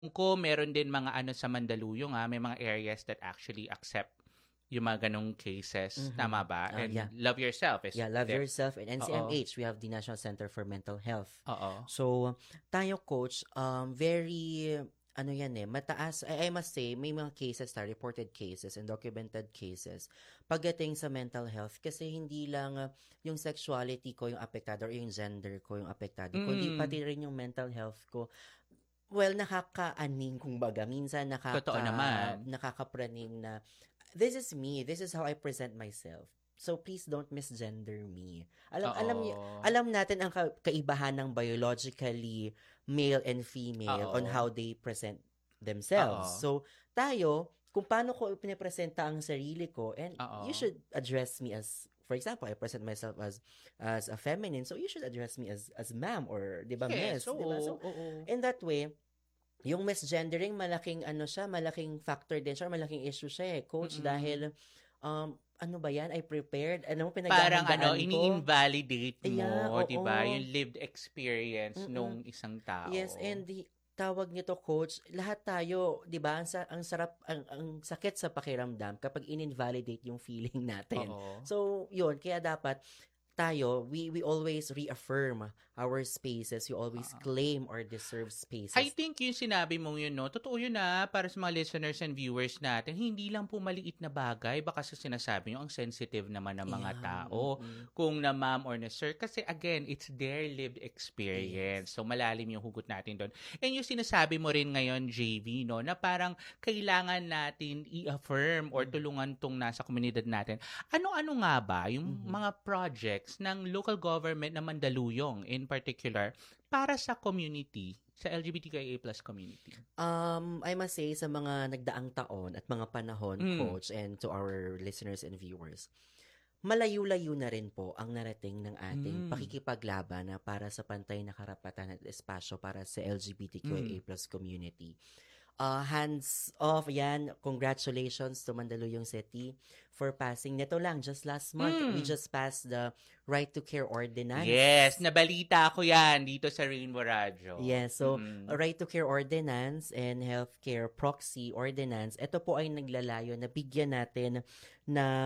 ko meron din mga ano sa Mandaluyong may mga areas that actually accept yung mga ganong cases. Tama ba? Yeah. And Love Yourself is Yeah, Love there. Yourself and Oo. NCMH, we have the National Center for Mental Health. Oo. So, tayo coach, very ano yan mataas. I must say, may mga cases reported cases and documented cases pagdating sa mental health kasi hindi lang yung sexuality ko yung apektado or yung gender ko yung apektado, kundi Mm. pati rin yung mental health ko. Well, nakakaaning kumbaga. Minsan Totoo naman. nakakapraning na this is me. This is how I present myself. So please don't misgender me. Oo. Alam natin ang kaibahan ng biologically male and female on Oo. how they present themselves. Oo. So tayo, kung paano ko pinapresenta ang sarili ko, and you Oo. should address me as, for example, I present myself as a feminine, so you should address me as ma'am or 'di ba Yes, miss, 'di ba? oo. So Oo. in that way, yung misgendering malaking ano siya, malaking factor din siya, malaking issue siya coach, Mm-mm. dahil ano ba yan, I prepared, ano mo Parang pinaghahandaan ko. ini-invalidate Yeah, mo, 'di ba? oo. Yung lived experience Mm. nung isang Yes, tao. and tawag nito coach, lahat tayo, 'di ba? Ang sarap, ang sakit sa pakiramdam kapag in-invalidate yung feeling natin. Oo. So, yun, kaya dapat tayo, we always reaffirm our spaces. We always Oo. claim or deserve I spaces. think yung sinabi mong yun, no? Totoo yun para sa mga listeners and viewers natin, hindi lang po maliit na bagay. Baka sa sinasabi nyo, ang sensitive naman ng mga Yeah, tao. Kung na ma'am or na sir. Kasi again, it's their lived experience. yes. So malalim yung hugot natin doon. And yung sinasabi mo rin ngayon, JV, no? Na parang kailangan natin i-affirm or tulungan tong nasa komunidad natin. Ano-ano nga ba yung mga projects ng local government na Mandaluyong in particular para sa community, sa LGBTQIA+ community? I must say sa mga nagdaang taon at mga panahon, coach, and to our listeners and viewers, malayo-layo na rin po ang narating ng ating pakikipaglaban na para sa pantay na karapatan at espasyo para sa LGBTQIA+ community. Hands off, yan. Congratulations to Mandaluyong City for passing. Nito lang, just last month, we just passed the Right to Care Ordinance. Yes, nabalita ko yan dito sa Rainbow Radio. Yes, so Right to Care Ordinance and Healthcare Proxy Ordinance, ito po ay naglalayo na bigyan natin ng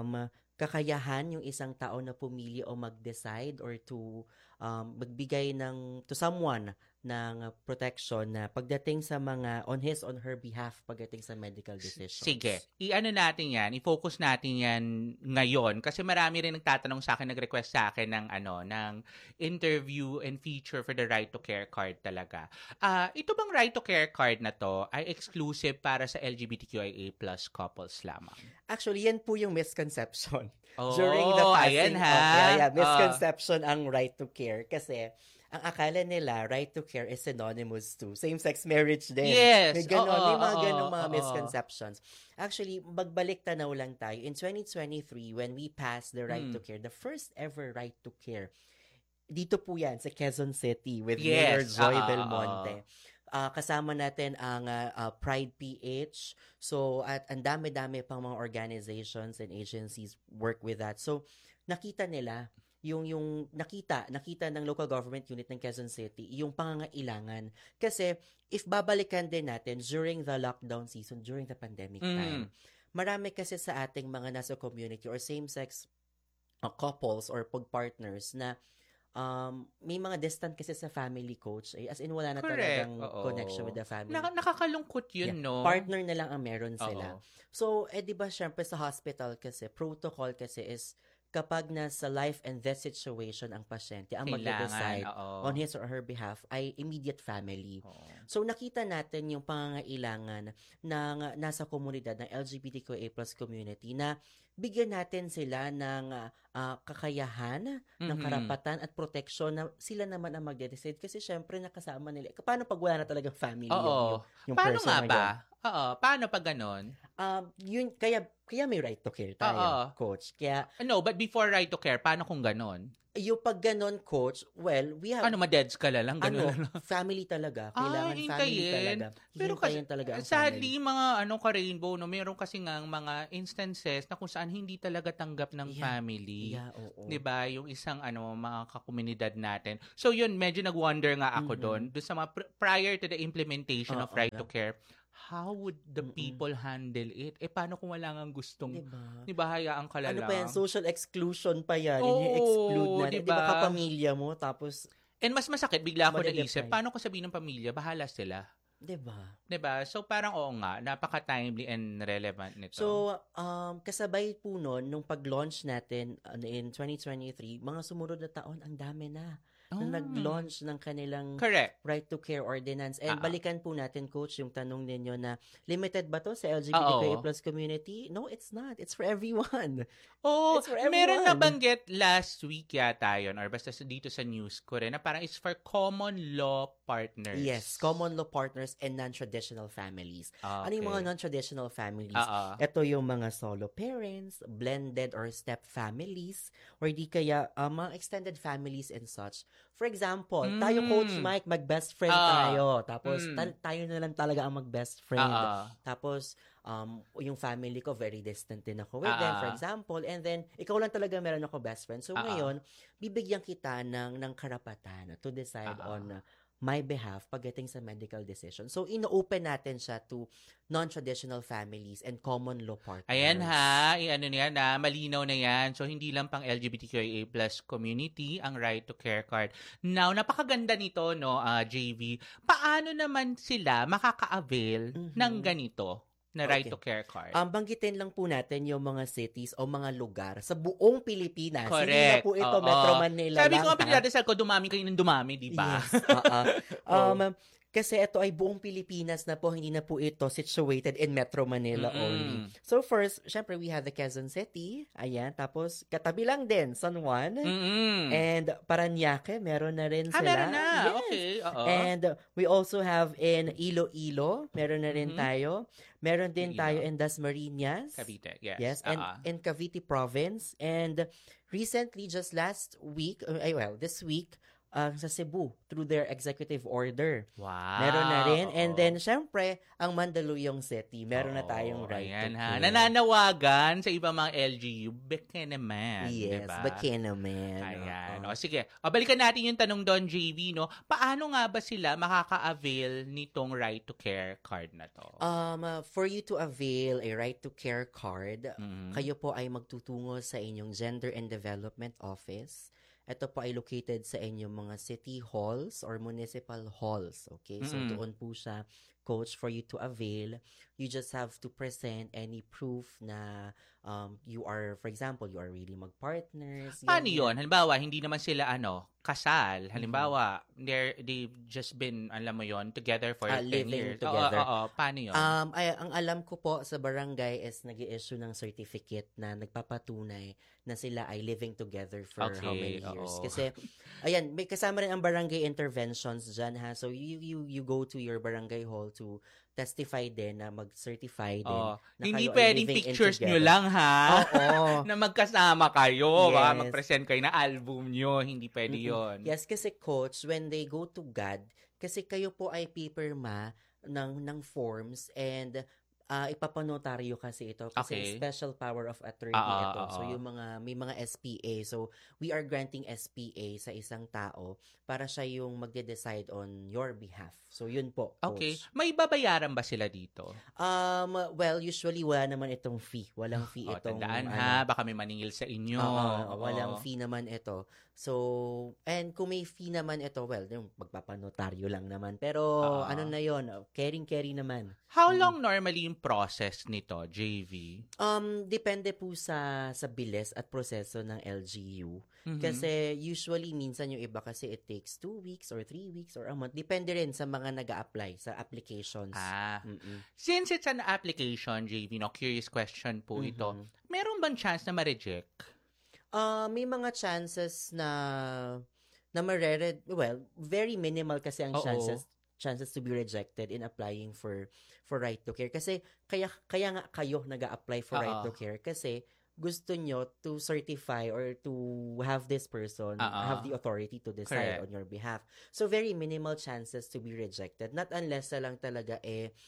kakayahan yung isang tao na pumili o mag-decide or to magbigay to someone ng protection na pagdating sa mga on his, on her behalf pagdating sa medical decisions. Sige, i-ano natin yan, i-focus natin yan ngayon kasi marami rin nagtatanong sa akin, nag-request sa akin ng interview and feature for the Right to Care card talaga. Ito bang Right to Care card na to ay exclusive para sa LGBTQIA+ couples lamang? Actually, yan po yung misconception. Oh, During the ayan passing ha. misconception ang Right to Care kasi ang akala nila Right to Care is synonymous to same-sex marriage din. Yes. May ganon, may mga ganong mga oo. misconceptions. Actually, magbalik tanaw lang tayo. In 2023, when we passed the Right to Care, the first ever Right to Care, dito po yan sa Quezon City with Mayor Joy Belmonte. Kasama natin ang Pride PH. So, at ang dami-dami pang mga organizations and agencies work with that. So, nakita nila yung nakita ng local government unit ng Quezon City yung pangangailangan. Kasi if babalikan din natin during the lockdown season, during the pandemic time, marami kasi sa ating mga nasa community or same-sex couples or partners na may mga distant kasi sa family, coach. As in, wala na talagang connection with the family. Nakakalungkot yun, no? Partner na lang ang meron sila. So, di ba, syempre sa hospital kasi, protocol kasi is kapag nasa life and death situation ang pasyente, ang mag-decide on his or her behalf ay immediate family. So, nakita natin yung pangangailangan ng nasa komunidad ng LGBTQIA+ community na bigyan natin sila ng kakayahan, ng karapatan at proteksyon na sila naman ang mag-decide kasi syempre nakasama nila. Paano pag wala na talagang family yung Paano person nga na ba? yun? Paano pag ganon? Yun, kaya Kaya may right to care tayo, coach. Kaya, no, but before right to care, paano kung ganon? yung pag ganon, coach, well, we have, Madeds ka lang, ganon lang. family talaga. Kailangan family talaga. Pero kasi, talaga ang sadly, mga ka-rainbow, no, meron kasi nga mga instances na kung saan hindi talaga tanggap ng family. Yeah, oo. Diba? Yung isang, mga kakomunidad natin. So, yun, medyo nag-wonder nga ako doon sa mga, prior to the implementation of right to care, how would the people handle it? Paano kung wala nga gustong, diba, hayaan ka lang? Ano pa yan? Social exclusion pa yan. I-exclude na. Diba kapamilya mo, tapos... And mas masakit, bigla ako naisip, paano ko sabihin ng pamilya, bahala sila. Diba? So, parang oo nga, napaka-timely and relevant nito. So, kasabay po nun, nung pag-launch natin in 2023, mga sumunod na taon, ang dami na. Na nag-launch ng kanilang right to care ordinance. And balikan po natin, Coach, yung tanong ninyo na limited ba to sa LGBTQIA+ community? No, it's not. It's for everyone. It's for everyone. Meron nabanggit last week yata yun, or basta dito sa news ko rin, na parang it's for common law partners. Yes, common law partners and non-traditional families. Ano yung mga non-traditional families? Ito yung mga solo parents, blended or step families, or di kaya mga extended families and such. For example, tayo, Coach Mike, mag-best friend tayo. Tapos, tayo na lang talaga ang mag-best friend. Tapos, yung family ko, very distant din ako with them, for example. And then, ikaw lang talaga meron ako best friend. So, ngayon, bibigyan kita ng karapatan to decide on my behalf pagdating sa medical decision. So, ino-open natin siya to non-traditional families and common law partners. Ayan malinaw na yan. So, hindi lang pang LGBTQIA+ community ang right to care card. Now, napakaganda nito, no, JV. Paano naman sila makaka-avail ng ganito? Na right to care card. Banggitin lang po natin yung mga cities o mga lugar sa buong Pilipinas. Correct. Hindi na po ito Metro Manila Sabi lang. Sabi ko nga pinadasal ko, dumami kayo ng dumami, di ba? Yes. Kasi ito ay buong Pilipinas na po, hindi na po ito situated in Metro Manila only. So first, syempre we have the Quezon City. Ayan. Tapos katabi lang din, San Juan. And Parañaque, meron na rin sila. Meron na. Yes. Okay. And we also have in Iloilo, meron na rin tayo. Meron din tayo in Dasmariñas. Cavite, yes. Yes, and in Cavite Province. And recently, just this week, sa Cebu, through their executive order. Wow. Meron na rin. And then, syempre, ang Mandaluyong City, meron na tayong right to care. Nananawagan sa ibang mga LGU, beke naman. Yes, diba? Beke naman. Ayan. Sige. Balikan natin yung tanong doon, JV, no? Paano nga ba sila makaka-avail nitong right to care card na to? For you to avail a right to care card, kayo po ay magtutungo sa inyong Gender and Development Office. Ito po ay located sa inyong mga city halls or municipal halls. Okay? So, doon po siya, Coach, for you to avail. You just have to present any proof na you are, for example, you are really mag-partners. Paano yun? Halimbawa, hindi naman sila kasal. Halimbawa, they've just been, alam mo yon, together for 10 years. Together. Paano yun? Ang alam ko po sa barangay is nag-i-issue ng certificate na nagpapatunay na sila ay living together for how many years. Kasi, ayan, may kasama rin ang barangay interventions dyan, ha? So, you go to your barangay hall to testify din na mag-certify din. Na hindi kayo pwedeng pictures nyo lang, ha? Na magkasama kayo. Yes. Baka mag-present kayo na album nyo. Hindi pwede yon. Yes, kasi Coach, when they go to GAD, kasi kayo po ay paperma ng forms and ipapanotaryo kasi ito kasi special power of attorney ito. So yung may mga SPA. So we are granting SPA sa isang tao para siya yung magde-decide on your behalf. So yun po, Coach. Okay. May babayaran ba sila dito? Well, usually wala naman itong fee. Walang fee itong tandaan baka may maningil sa inyo. Walang fee naman ito. So, and kung may fee naman ito, well, yung magpapanotaryo lang naman. Pero, ano na yon, caring naman. How long normally yung process nito, JV? Depende po sa bilis at proseso ng LGU. Kasi usually, minsan yung iba kasi it takes 2 weeks or 3 weeks or a month. Depende rin sa mga nag-a-apply sa applications. Since it's an application, JV, curious question po ito. Meron bang chance na ma-reject? May mga chances na ma-reject. Well, very minimal kasi ang chances chances to be rejected in applying for right to care. Kasi kaya nga kayo nag-a-apply for right to care kasi gusto nyo to certify or to have this person have the authority to decide on your behalf. So, very minimal chances to be rejected. Not unless lang talaga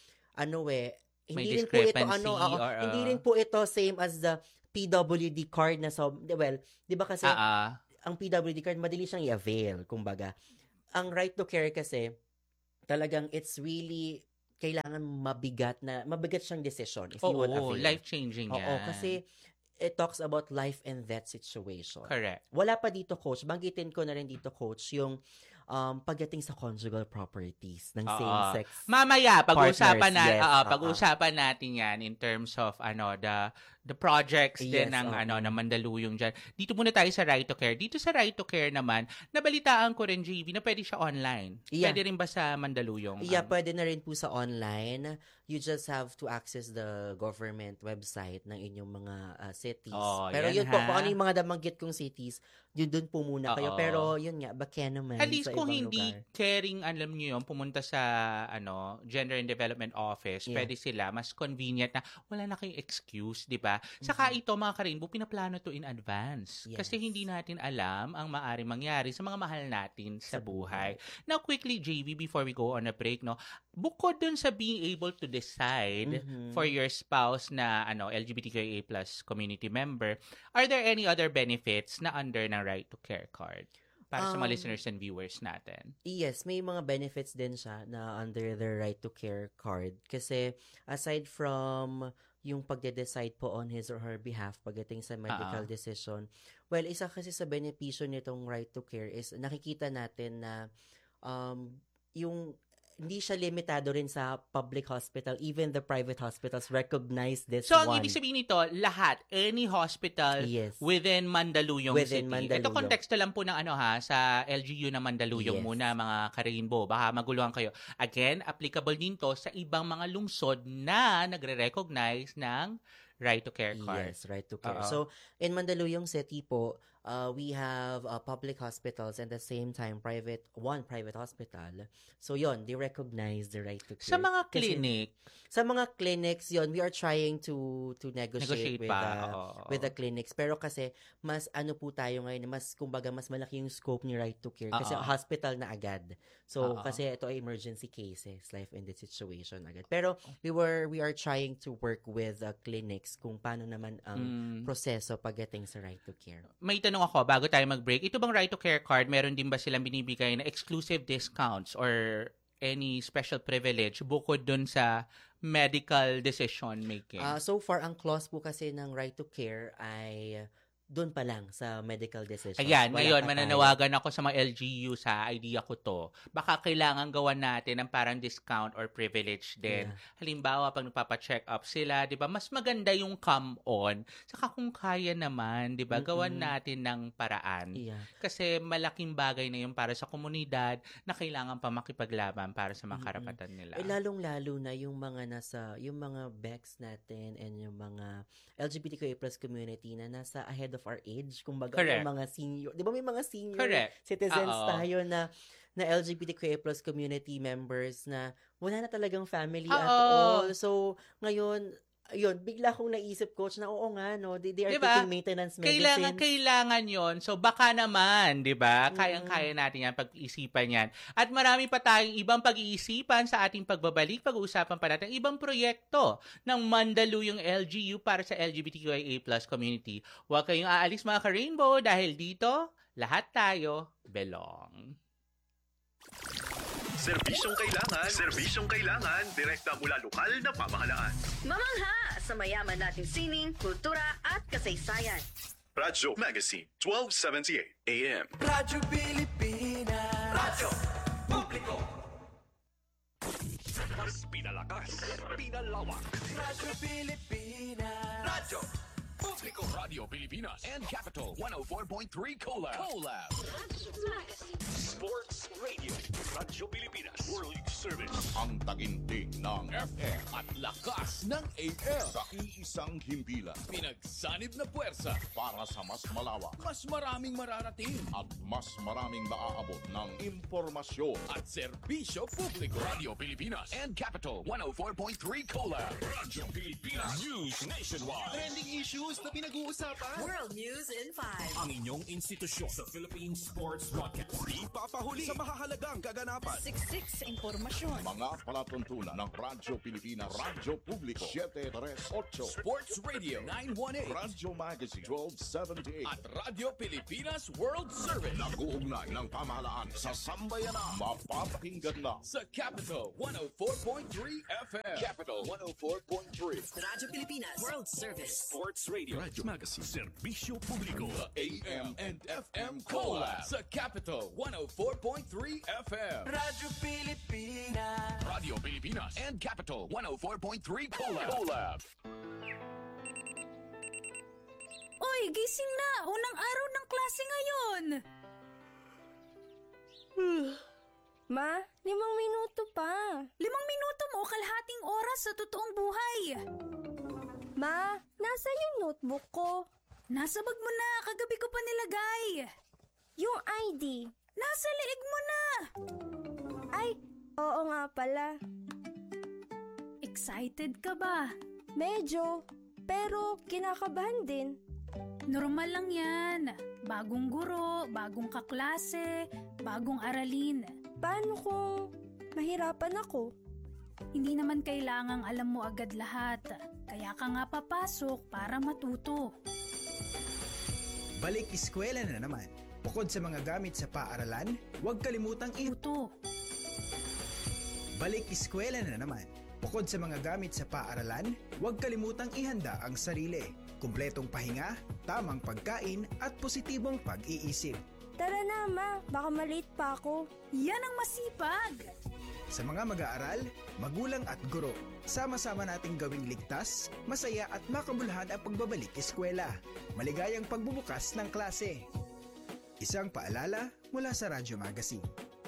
hindi rin po ito hindi rin po ito same as the PWD card na well, 'di ba kasi ang PWD card madali siyang i-avail, kumbaga. Ang right to care kasi talagang it's really kailangan mabigat siyang decision if you would avail. Life-changing yan. Kasi it talks about life and death situation. Correct. Wala pa dito, Coach. Banggitin ko na rin dito, Coach, yung pagdating sa conjugal properties ng same-sex mamaya, pag-uusapan partners. pag-uusapan natin yan in terms of the projects din ng ng Mandaluyong dyan. Dito muna tayo sa right to care. Dito sa right to care naman, nabalitaan ko rin, JV, na pwede siya online. Pwede rin ba sa Mandaluyong? Pwede na rin po sa online. You just have to access the government website ng inyong mga cities. Pero yun po, kung ano yung mga nabanggit kong cities, yun dun po muna kayo. Pero yun nga, baka naman at least sa kung ibang hindi lugar. caring, alam nyo yun, pumunta sa Gender and Development Office, pwede sila, mas convenient na wala na kayong excuse, di ba? Saka ito, mga ka-Rainbow, pinaplano to in advance. Kasi hindi natin alam ang maaaring mangyari sa mga mahal natin sa buhay. Now, quickly, JV, before we go on a break, bukod dun sa being able to decide for your spouse na LGBTQIA+ community member, are there any other benefits na under ng right to care card para sa mga listeners and viewers natin? Yes, may mga benefits din siya na under the right to care card. Kasi aside from yung pagde-decide po on his or her behalf pagdating sa medical decision, well, isa kasi sa benepisyo nitong right to care is nakikita natin na yung hindi siya limitado rin sa public hospital. Even the private hospitals recognize this So, one. ang ibig sabihin nito, lahat, any hospital within Mandaluyong City. Ito, konteksto lang po ng sa LGU na Mandaluyong muna, mga ka-Rainbow. Baka maguluhan kayo. Again, applicable din to sa ibang mga lungsod na nagre-recognize ng right to care card. Yes, right to care. So, in Mandaluyong City po, we have public hospitals and at the same time one private hospital. So yon, they recognize the right to care. Sa mga clinic, sa mga clinics yon, we are trying to negotiate with the clinics. Pero kasi mas po tayo ngayon, mas kumbaga mas malaki yung scope ni right to care kasi hospital na agad. So kasi ito ay emergency cases, life and death situation agad. Pero we are trying to work with clinics kung paano naman ang proseso pagdating sa right to care. May tanong ako bago tayo mag-break. Ito bang right to care card, meron din ba silang binibigay na exclusive discounts or any special privilege bukod dun sa medical decision making? So far, ang clause po kasi ng right to care ay doon pa lang sa medical decision. Ayan, ngayon, mananawagan ako sa mga LGU sa idea ko to. Baka kailangan gawan natin ng parang discount or privilege din. Halimbawa, pag nagpapa-check up sila, di ba, mas maganda yung come on. Saka kung kaya naman, di ba, gawan natin ng paraan. Kasi malaking bagay na yun para sa komunidad na kailangan pa makipaglaban para sa mga karapatan nila. Lalong-lalo na yung mga yung mga BECs natin and yung mga LGBTQIA+ community na nasa ahead of our age, kumbaga yung mga senior, di ba may mga senior citizens tayo na LGBTQIA+ community members na wala na talagang family at all. So, ngayon, yun, bigla kong naisip, Coach, na oo nga, no, they are taking maintenance medicine. Kailangan yon. So, baka naman, di ba? Kayang-kaya natin yan, pag-iisipan yan. At marami pa tayong ibang pag-iisipan sa ating pagbabalik. Pag-uusapan pa natin ibang proyekto ng Mandaluyong LGU para sa LGBTQIA+ community. Huwag kayong aalis, mga ka-Rainbow, dahil dito, lahat tayo belong. Serbisyong kailangan, direkta mula lokal na pamahalaan. Mamangha sa mayaman nating sining, kultura at kasaysayan. Radyo Magazine, 1278 AM. Radyo Pilipinas. Radyo Publiko. Mas pinalakas, pinalawak. Radyo Pilipinas. Radyo Publico, Radio Pilipinas, and Capital 104.3 Collab. Sports Radio. Radyo Pilipinas. World Service. Ang taginting ng FM at lakas ng AM. sa iisang himpilan Pinagsanib na puwersa. para sa mas malawak Mas maraming mararating. at mas maraming maaabot ng impormasyon. At serbisyo publiko. Radio Pilipinas and Capital 104.3 Collab. Radyo Pilipinas. News Nationwide. Trending issues na pinag-uusapan. World News in 5. Ang inyong institusyon sa Philippine Sports Broadcast. Di papahuli sa mahahalagang kaganapan. Siksik sa impormasyon. Mga palatuntunan ng Radyo Pilipinas, Radyo Publiko 738, Sports Radio 918. Radyo Magazine 1278. At Radio Pilipinas World Service. Nag-uugnay ng pamahalaan sa sambayanan. Mapapakinggan na Sa Capital 104.3 FM. Capital 104.3. Radyo Pilipinas World Service. Sports Radio. Radyo Magazine. Serbisyo Publiko. AM and FM Collab. Sa Capital 104.3 FM. Radyo Pilipinas. Radio Pilipinas and Capital 104.3 Collab. Oy, gising na! Unang araw ng klase ngayon! Ma, 5 minuto pa. 5 minuto mo, kalahating oras sa totoong buhay. Ma, nasa yung notebook ko. Nasa bag mo na, kagabi ko pa nilagay. Yung ID. Nasa leeg mo na. Ay, oo nga pala. Excited ka ba? Medyo. Pero kinakabahan din. Normal lang yan. Bagong guro, bagong kaklase, bagong aralin. Paano kung mahirapan ako? Hindi naman kailangang alam mo agad lahat. Kaya ka nga papasok para matuto. Balik eskwela na naman. Bukod sa mga gamit sa paaralan, huwag kalimutang Tuto. Balik eskwela na naman. Bukod sa mga gamit sa paaralan, huwag kalimutang ihanda ang sarili. Kumpletong pahinga, tamang pagkain at positibong pag-iisip. Tara na, Ma. Baka maliit pa ako. Yan ang masipag. Sa mga mag-aaral, magulang at guro, sama-sama nating gawing ligtas, masaya at makabuluhan ang pagbabalik eskwela. Maligayang pagbubukas ng klase. Isang paalala mula sa Radyo Magazine.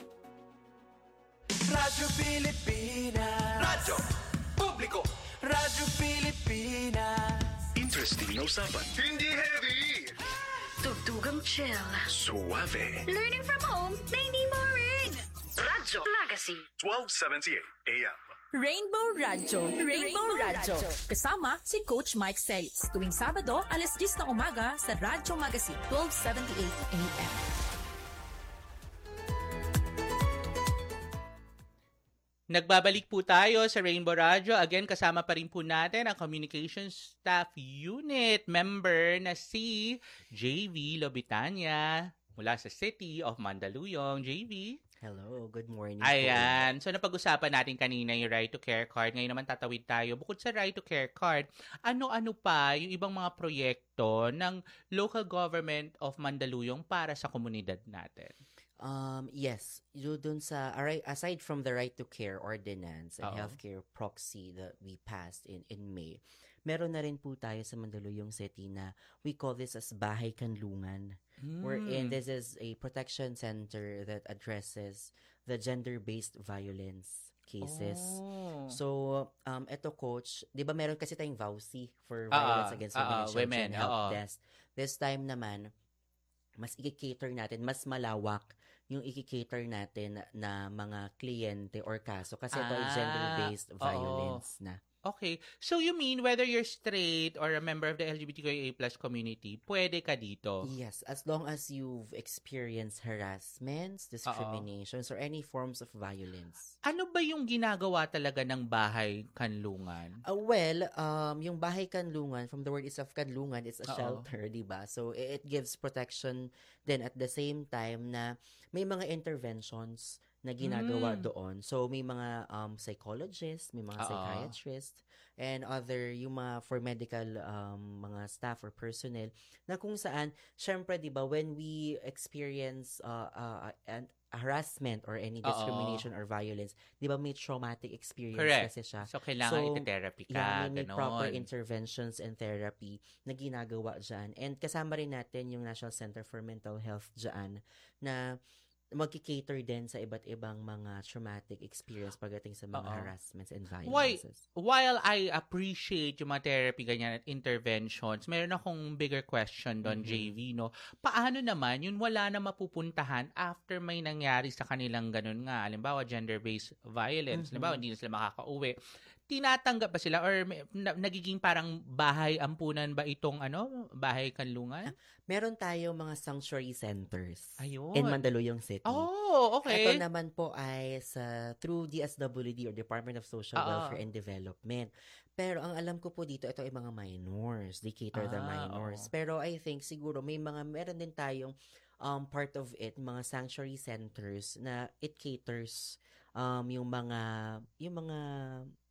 Radyo Pilipinas. Radyo Publiko. Radyo Pilipinas. Interesting na usapan. Hindi heavy. Tugtugang chill. Suave. Learning from home na hindi boring. Radyo Magazine. 1278 AM. Rainbow Radyo. Rainbow Radyo. Kasama si Coach Mike Says. Tuwing Sabado, alas 10 ng umaga sa Radyo Magazine, 1278 AM. Nagbabalik po tayo sa Rainbow Radio. Again, kasama pa rin po natin ang Communications Staff Unit member na si JV Lobitania mula sa City of Mandaluyong. JV? Hello, good morning po. Ayan. So, napag-usapan natin kanina yung Right to Care Card. Ngayon naman tatawid tayo. Bukod sa Right to Care Card, ano-ano pa yung ibang mga proyekto ng local government of Mandaluyong para sa komunidad natin? Yes, dun sa aside from the Right to Care Ordinance and Oo. Healthcare Proxy that we passed in May, meron na rin po tayo sa Mandaluyong City na we call this as Bahay Kanlungan. Wherein this is a protection center that addresses the gender-based violence cases. Oh. So, eto coach, 'di ba meron kasi tayong VAUSI for violence against women and children women, help oo. desk. This time naman, mas i-cater natin, mas malawak yung i-cater natin na mga kliyente or kaso kasi ito ay gender-based oo. violence na. Okay. So, you mean whether you're straight or a member of the LGBTQIA+ community, pwede ka dito? Yes, as long as you've experienced harassments, discriminations, or any forms of violence. Ano ba yung ginagawa talaga ng Bahay Kanlungan? Yung Bahay Kanlungan, from the word itself, Kanlungan, it's a Oo. shelter, di ba? So, it gives protection then at the same time na may mga interventions na ginagawa doon. So, may mga psychologists, may mga psychiatrists, and other, yung mga for medical mga staff or personnel, na kung saan, syempre, di ba, when we experience harassment or any discrimination or violence, di ba may traumatic experience Correct. kasi siya. So, kailangan ite-therapy ka. Yeah, may ganon. proper interventions and therapy na ginagawa dyan. And kasama rin natin yung National Center for Mental Health dyan na magki-cater din sa iba't ibang mga traumatic experience pagdating sa mga harassments and violences. While I appreciate yung mga therapy ganyan at interventions, meron akong bigger question doon, JV, no? Paano naman yun wala na mapupuntahan after may nangyari sa kanilang ganun nga? Halimbawa, gender-based violence. Halimbawa, hindi na sila makakauwi. Tinatanggap ba sila or nagiging parang bahay ampunan ba itong bahay kanlungan? Meron tayo mga sanctuary centers Ayun. in Mandaluyong City. Oh, okay. Ito naman po ay through DSWD or Department of Social Welfare and Development. Pero ang alam ko po dito, ito ay mga minors. They cater the minors. Pero I think siguro meron din tayong part of it, mga sanctuary centers na it caters yung mga